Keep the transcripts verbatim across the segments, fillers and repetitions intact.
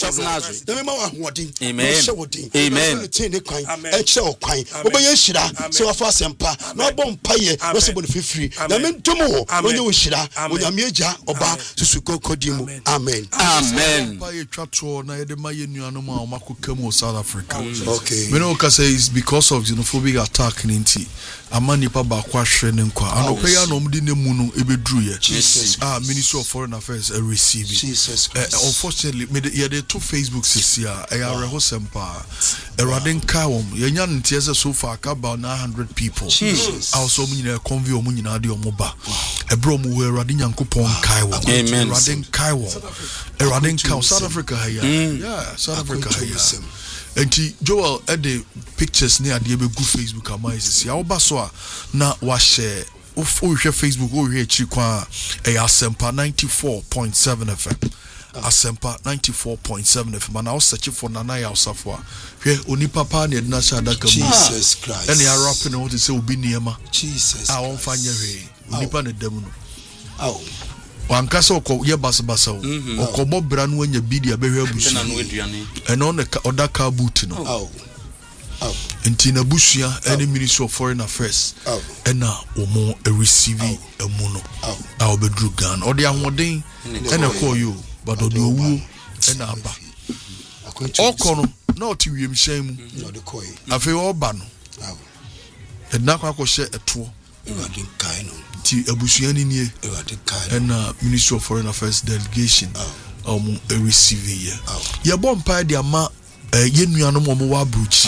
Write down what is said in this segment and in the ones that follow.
of Nazareth. Na me ma ahoɔden. Amen. Amen. Tin ne kwan. E kye o kwan. Obeye nhira se wafa asempa. Na obɔ mpaye na se bɔ ne fifiri. Na me ntomo onye wo nhira. Onyame agya oba susu kokodi mu. Amen. Amen. Mpaye twato na yede ma ye nuanom a omakoka mu South Africa. Okay. Me no ka say is because of xenophobic attack ninti. Amani pa ba kwa hwe ne nkwa. Anope ya no mdi ne mu no ebedru ye. Ah, Ministry of Foreign Affairs uh, receive it. Jesus Christ. Uh, unfortunately, me yeah they two Facebook sisia. I are rehosempa. Eradin kawom. Yenya ntiese so far about nine hundred people. Jesus. Also mu nyina convey omu nyina de omoba. Ebro mu we eradin yankopon kaiwo. Amen. Eradin kaiwo. Eradin kaiwo. South Africa here. Yeah, South Africa here. Enti Joel at the pictures near the gu Facebook amazes ya oba so na wa share of o Facebook o hwe chi kwa e Asempa ninety-four point seven F M Asempa ninety-four point seven F M na o search for Nana ya Osafo hwe oni papa na edna sha adaka mu Jesus Christ ene ya rap na what say obi niema Jesus a won fanya hwe oni pa na dam no aw wankasa okọ ye basabasa okọbọ bra no anya bidia behwe abusu na no aduane eno on oda ka boot no aw aw enti na busua any Ministry of Foreign Affairs ena omo e receive emu no a obedru Ghana odi ahoden ena call you but odi owu ena aba okono na oti wiem hyan mu na odi koyi afi oba no aw edna kwa ko hye eto odi kai no ti abusua ni nie ena Ministry of Foreign Affairs delegation um e receive ye ye bom pa dia ma ye nuanom mo wa bruchi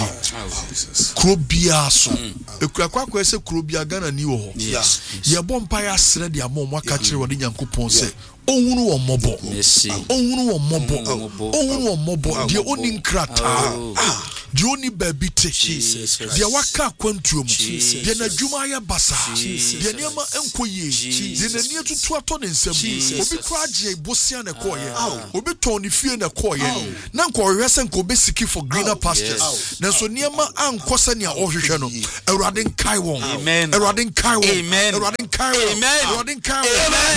krobia so ekura kwakwa se krobia Ghana ni wo ho ye bom pa ya sere dia mo mo aka kire wode Nyankopon se ohunu wo mobo ohunu wo mobo ohunu wo mobo die oni nkrata die oni babite die waka kwantuom die na dwuma ya basa die niama enkoye die na nie tutu ato ne nsam obi kra age bosia na koye obi ton ne fie na koye na nkohwe se nko be siki for greener pastures na so niama ankosa ne ohwehwe no Awurade nkai won Awurade nkai won Awurade nkai won Awurade nkai won